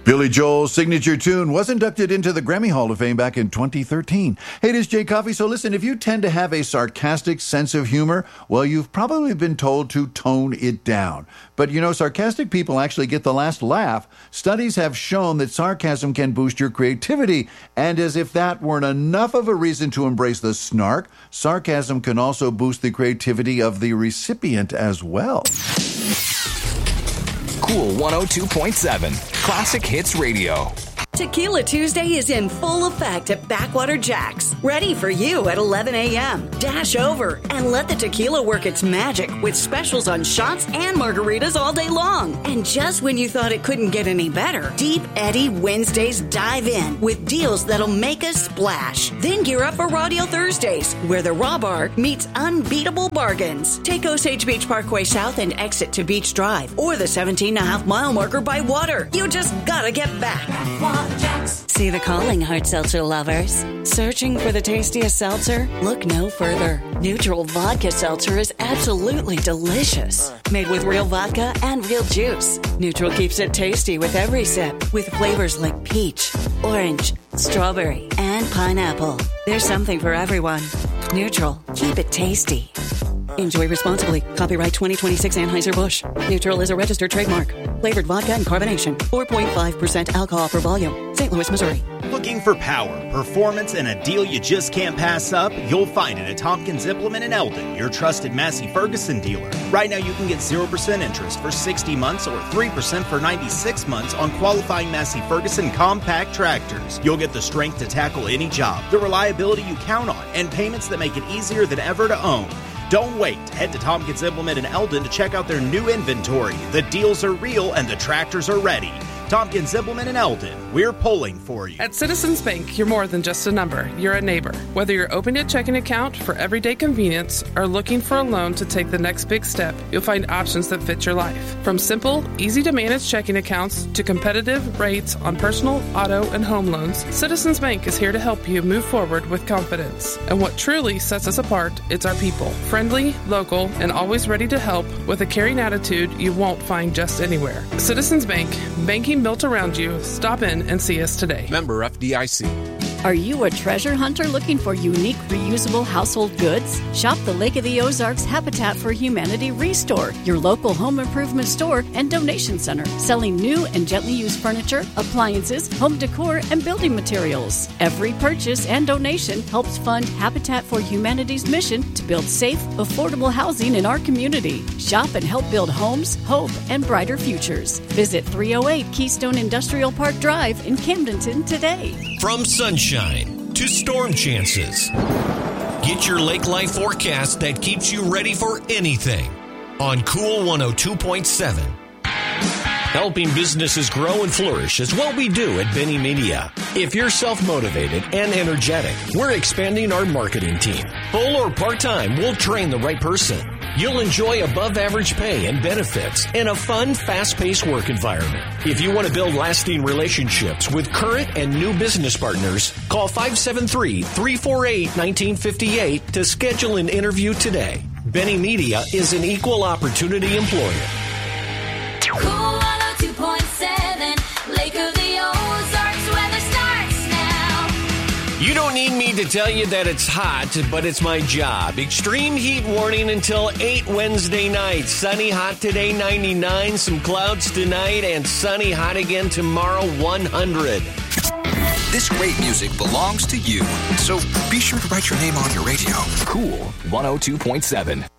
Billy Joel's signature tune was inducted into the Grammy Hall of Fame back in 2013. Hey, this is Jay Coffey. So listen, if you tend to have a sarcastic sense of humor, well, you've probably been told to tone it down. But you know, sarcastic people actually get the last laugh. Studies have shown that sarcasm can boost your creativity. And as if that weren't enough of a reason to embrace the snark, sarcasm can also boost the creativity of the recipient as well. Cool 102.7 Classic Hits Radio. Tequila Tuesday is in full effect at Backwater Jack's. Ready for you at 11 a.m. Dash over and let the tequila work its magic with specials on shots and margaritas all day long. And just when you thought it couldn't get any better, Deep Eddy Wednesdays dive in with deals that'll make us splash. Then gear up for Rodeo Thursdays, where the Raw Bar meets unbeatable bargains. Take Osage Beach Parkway South and exit to Beach Drive or the 17.5-mile marker by water. You just gotta get back. See the calling, hard seltzer lovers. Searching for the tastiest seltzer? Look no further. Neutral Vodka Seltzer is absolutely delicious. Made with real vodka and real juice. Neutral keeps it tasty with every sip, with flavors like peach, orange, strawberry, and pineapple. There's something for everyone. Neutral, keep it tasty. Enjoy responsibly. Copyright 2026 Anheuser-Busch. Neutral is a registered trademark. Flavored vodka and carbonation. 4.5% alcohol per volume. St. Louis, Missouri. Looking for power, performance, and a deal you just can't pass up? You'll find it at Tompkins Implement in Eldon, your trusted Massey Ferguson dealer. Right now you can get 0% interest for 60 months or 3% for 96 months on qualifying Massey Ferguson compact tractors. You'll get the strength to tackle any job, the reliability you count on, and payments that make it easier than ever to own. Don't wait. Head to Tompkins Implement in Eldon to check out their new inventory. The deals are real and the tractors are ready. Tompkins Implement in Eldon. We're pulling for you. At Citizens Bank, you're more than just a number. You're a neighbor. Whether you're opening a checking account for everyday convenience or looking for a loan to take the next big step, you'll find options that fit your life. From simple, easy-to-manage checking accounts to competitive rates on personal, auto, and home loans, Citizens Bank is here to help you move forward with confidence. And what truly sets us apart, it's our people. Friendly, local, and always ready to help with a caring attitude you won't find just anywhere. Citizens Bank, banking built around you. Stop in and see us today. Member FDIC. Are you a treasure hunter looking for unique reusable household goods? Shop the Lake of the Ozarks Habitat for Humanity Restore, your local home improvement store and donation center, selling new and gently used furniture, appliances, home decor, and building materials. Every purchase and donation helps fund Habitat for Humanity's mission to build safe, affordable housing in our community. Shop and help build homes, hope, and brighter futures. Visit 308 Keystone Industrial Park Drive in Camdenton today. From sunshine to storm chances, get your lake life forecast that keeps you ready for anything on Cool 102.7. Helping businesses grow and flourish is what we do at Benny Media. If you're self-motivated and energetic, we're expanding our marketing team. Full or part-time, we'll train the right person. You'll enjoy above-average pay and benefits and a fun, fast-paced work environment. If you want to build lasting relationships with current and new business partners, call 573-348-1958 to schedule an interview today. Benny Media is an equal opportunity employer. Cool 102.7, Lake of the Ozarks, weather starts now. You don't need me to tell you that it's hot, but it's my job. Extreme heat warning until 8 Wednesday night. Sunny hot today, 99. Some clouds tonight, and sunny hot again tomorrow, 100. This great music belongs to you, so be sure to write your name on your radio. Cool 102.7.